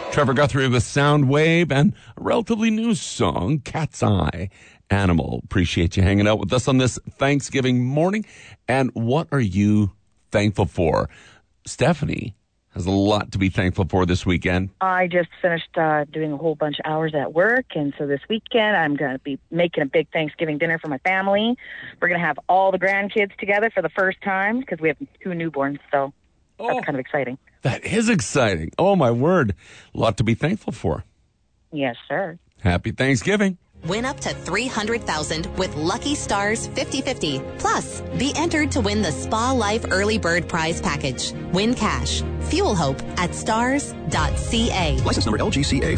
Trevor Guthrie with Soundwave and a relatively new song, Cat's Eye, Animal. Appreciate you hanging out with us on this Thanksgiving morning. And what are you thankful for? Stephanie has a lot to be thankful for this weekend. I just finished doing a whole bunch of hours at work, and so this weekend I'm going to be making a big Thanksgiving dinner for my family. We're going to have all the grandkids together for the first time because we have 2 newborns, so that's kind of exciting. That is exciting. Oh, my word. A lot to be thankful for. Yes, sir. Happy Thanksgiving. Win up to $300,000 with Lucky Stars 50/50. Plus, be entered to win the Spa Life Early Bird Prize Package. Win cash. Fuel hope at stars.ca. License number LGCA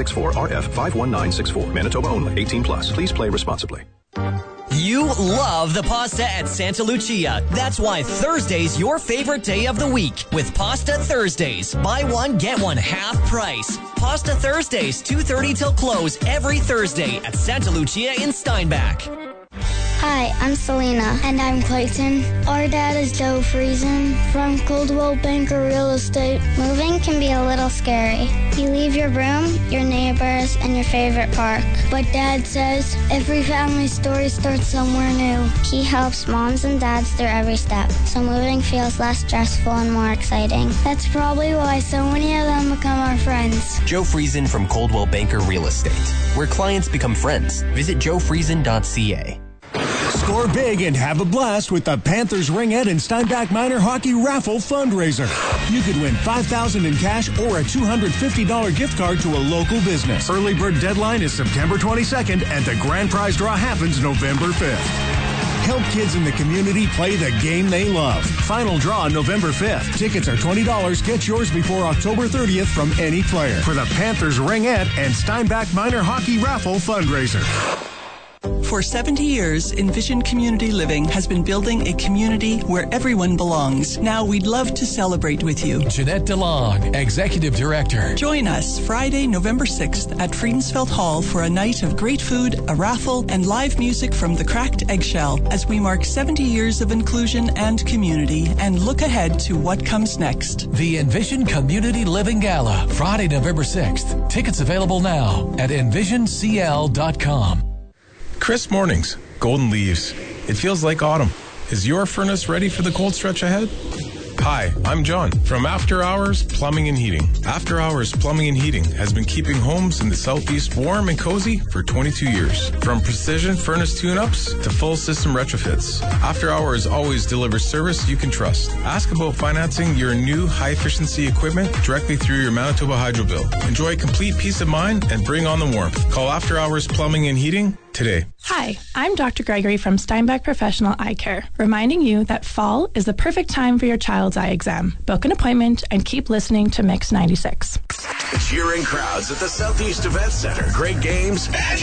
5664RF51964. Manitoba only. 18 plus. Please play responsibly. You love the pasta at Santa Lucia. That's why Thursday's your favorite day of the week with Pasta Thursdays. Buy one, get one half price. Pasta Thursdays, 2:30 till close every Thursday at Santa Lucia in Steinbach. Hi, I'm Selena. And I'm Clayton. Our dad is Joe Friesen from Coldwell Banker Real Estate. Moving can be a little scary. You leave your room, your neighbors, and your favorite park. But Dad says every family story starts somewhere new. He helps moms and dads through every step, so moving feels less stressful and more exciting. That's probably why so many of them become our friends. Joe Friesen from Coldwell Banker Real Estate, where clients become friends. Visit joefriesen.ca. Score big and have a blast with the Panthers Ringette and Steinbach Minor Hockey Raffle fundraiser. You could win $5,000 in cash or a $250 gift card to a local business. Early bird deadline is September 22nd, and the grand prize draw happens November 5th. Help kids in the community play the game they love. Final draw November 5th. Tickets are $20. Get yours before October 30th from any player for the Panthers Ringette and Steinbach Minor Hockey Raffle fundraiser. For 70 years, Envision Community Living has been building a community where everyone belongs. Now we'd love to celebrate with you. Jeanette DeLong, Executive Director. Join us Friday, November 6th at Friedensfeld Hall for a night of great food, a raffle, and live music from the Cracked Eggshell as we mark 70 years of inclusion and community and look ahead to what comes next. The Envision Community Living Gala, Friday, November 6th. Tickets available now at envisioncl.com. Crisp mornings, golden leaves. It feels like autumn. Is your furnace ready for the cold stretch ahead? Hi, I'm John from After Hours Plumbing and Heating. After Hours Plumbing and Heating has been keeping homes in the Southeast warm and cozy for 22 years. From precision furnace tune-ups to full system retrofits, After Hours always delivers service you can trust. Ask about financing your new high-efficiency equipment directly through your Manitoba Hydro bill. Enjoy complete peace of mind and bring on the warmth. Call After Hours Plumbing and Heating today. Hi, I'm Dr. Gregory from Steinbach Professional Eye Care, reminding you that fall is the perfect time for your child's eye exam. Book an appointment and keep listening to Mix 96. Cheering crowds at the Southeast Event Center. Great games and